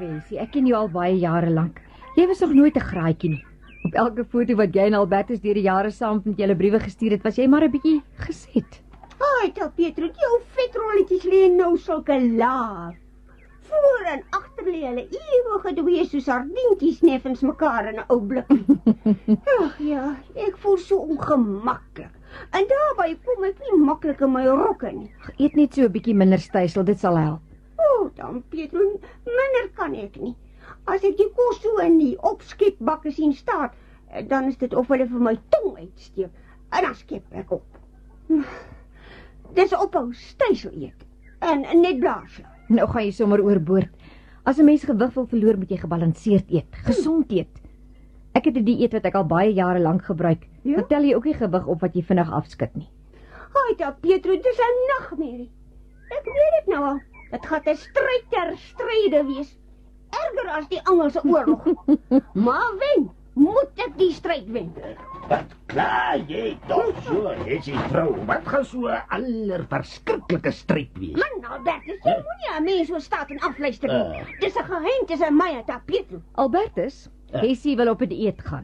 Wensie, ek ken jou al baie jare lank. Jy was nog nooit 'n graaitjie nie. Op elke foto wat jy en Albertus deur die jare saam met julle briewe gestuur het, was jy maar 'n bietjie geset. Ai, tel Pietro, jou vetrolletjies lê nou sulke laag. Voor en agter lê hulle ewige dwee so sardientjies neffens mekaar in 'n ou blikkie. Ag ja, ek voel so ongemaklik. En daarbey kom ek nie maklik in my rokke nie. Eet net so 'n bietjie minder stysel, dit sal help. Dan Pietro, minder kan ek nie. As ek die kos so in die opskepbakke sien staan, dan is dit of hulle vir my tong uitsteek. En dan skep ek op. Dis ophou stysel eet. En net blaas. Nou gaan jy sommer oorboord. As 'n mens gewig wil verloor, moet jy gebalanseerd eet, gesond eet. Ek het 'n dieet wat ek al baie jare lank gebruik. Ja? Vertel jy ook nie gewig op wat jy vinnig afskit nie. Ai, dan Pietro, dis 'n nagmerrie. Ek weet dit nou al. Dit gaan 'n stryd ter stryde wees. Erger as die Engelse oorlog. Maar wen, moet ek die stryd wen. Wat klaar jy toch so, Jessie vrou. Wat gaan so 'n allerverskriklike stryd wees? Man, Albertus, jy moenie 'n mens so staat en afluister nie. Dis 'n geheim tussen my en ta Pietro. Albertus, Jessie wil op 'n dieet gaan.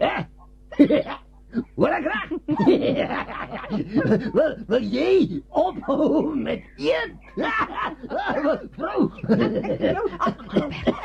Wil ek graag? wil jy ophou met eet? Vrou.